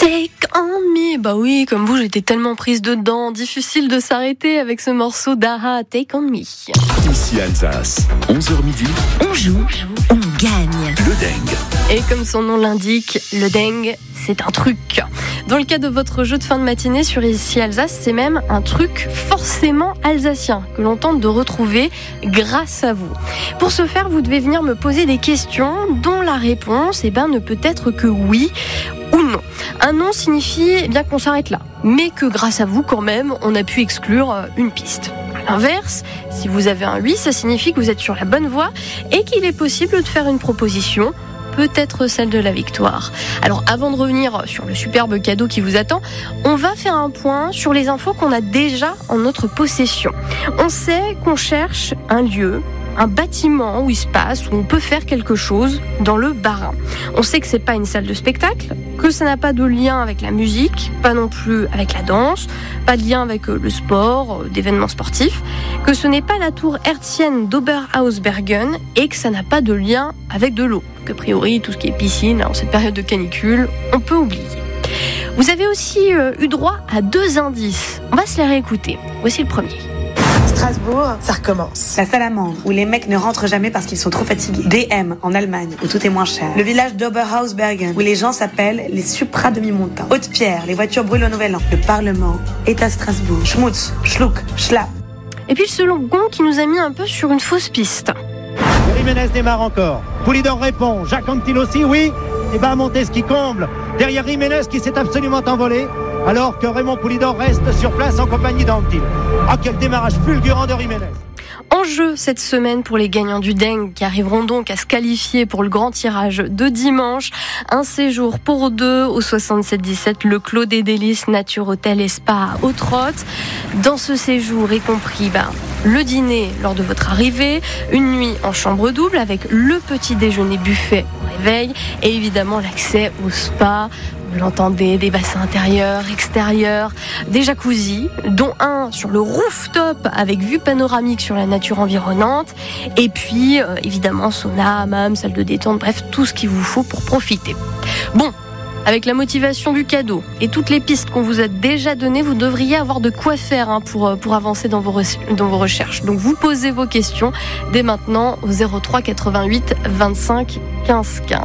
Take on me. Bah oui, comme vous, j'étais tellement prise dedans. Difficile de s'arrêter avec ce morceau d'Aha, Take on me. Ici Alsace, 11h midi. On joue, on gagne. Le Dengue. Et comme son nom l'indique, le Dengue, c'est un truc. Dans le cas de votre jeu de fin de matinée sur Ici Alsace, c'est même un truc forcément alsacien que l'on tente de retrouver grâce à vous. Pour ce faire, vous devez venir me poser des questions dont la réponse ne peut être que oui ou non. Un non signifie bien qu'on s'arrête là, mais que grâce à vous quand même, on a pu exclure une piste. À l'inverse, si vous avez un oui, ça signifie que vous êtes sur la bonne voie et qu'il est possible de faire une proposition, peut-être celle de la victoire. Alors avant de revenir sur le superbe cadeau qui vous attend, on va faire un point sur les infos qu'on a déjà en notre possession. On sait qu'on cherche un lieu, un bâtiment où il se passe, où on peut faire quelque chose dans le Bas-Rhin. On sait que c'est pas une salle de spectacle, que ça n'a pas de lien avec la musique, pas non plus avec la danse, pas de lien avec le sport, d'événements sportifs, que ce n'est pas la tour hertzienne d'Oberhausbergen et que ça n'a pas de lien avec de l'eau. Que a priori, tout ce qui est piscine, en cette période de canicule, on peut oublier. Vous avez aussi eu droit à 2 indices. On va se les réécouter. Voici le premier. Strasbourg, ça recommence. La salamandre, où les mecs ne rentrent jamais parce qu'ils sont trop fatigués. DM, en Allemagne, où tout est moins cher. Le village d'Oberhausbergen, où les gens s'appellent les supra-demi-montants. Haute-Pierre, les voitures brûlent au Nouvel An. Le Parlement est à Strasbourg. Schmutz, Schluck, Schlapp. Et puis le second qui nous a mis un peu sur une fausse piste. Jiménez démarre encore. Poulidor répond. Jacques Anquetil aussi, oui. Et Montesquieu comble. Derrière Jiménez qui s'est absolument envolé. Alors que Raymond Poulidor reste sur place en compagnie d'Anquetil. Ah, quel démarrage fulgurant de Jiménez. En jeu cette semaine pour les gagnants du Dengue qui arriveront donc à se qualifier pour le grand tirage de dimanche. Un séjour pour 2 au 77-17, le Clos des Délices Nature Hôtel et Spa à Autrotte. Dans ce séjour est compris le dîner lors de votre arrivée, une nuit en chambre double avec le petit déjeuner buffet au réveil et évidemment l'accès au spa. Vous l'entendez, des bassins intérieurs, extérieurs, des jacuzzis, dont un sur le rooftop avec vue panoramique sur la nature environnante. Et puis, évidemment, sauna, hammam, salle de détente, bref, tout ce qu'il vous faut pour profiter. Bon, avec la motivation du cadeau et toutes les pistes qu'on vous a déjà données, vous devriez avoir de quoi faire pour avancer dans vos recherches. Donc, vous posez vos questions dès maintenant au 03 88 25 15 15.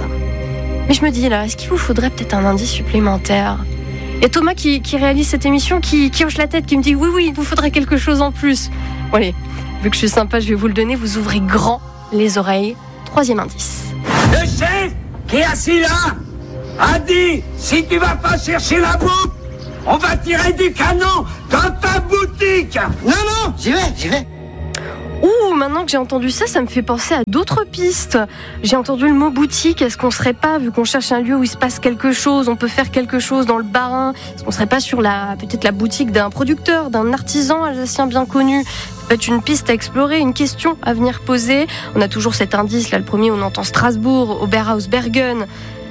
Mais je me dis là, est-ce qu'il vous faudrait peut-être un indice supplémentaire ? Il y a Thomas qui réalise cette émission, qui hoche la tête, qui me dit oui, il vous faudrait quelque chose en plus. Bon allez, vu que je suis sympa, je vais vous le donner, vous ouvrez grand les oreilles. 3e indice. Le chef qui est assis là a dit, si tu vas pas chercher la bouffe, on va tirer du canon dans ta boutique. Non, j'y vais. Ouh, maintenant que j'ai entendu ça, ça me fait penser à d'autres pistes. J'ai entendu le mot boutique. Est-ce qu'on serait pas, vu qu'on cherche un lieu où il se passe quelque chose, on peut faire quelque chose dans le Bas-Rhin, est-ce qu'on serait pas sur peut-être la boutique d'un producteur, d'un artisan alsacien bien connu ? Ça peut être une piste à explorer, une question à venir poser. On a toujours cet indice, là, le premier, on entend Strasbourg, Oberhausbergen.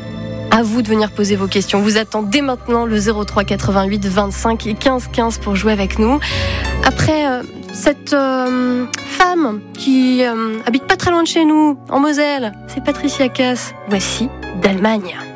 À vous de venir poser vos questions. Vous attendez maintenant le 03 88 25 et 15 15 pour jouer avec nous. Après cette femme qui habite pas très loin de chez nous, en Moselle, c'est Patricia Cass. Voici d'Allemagne.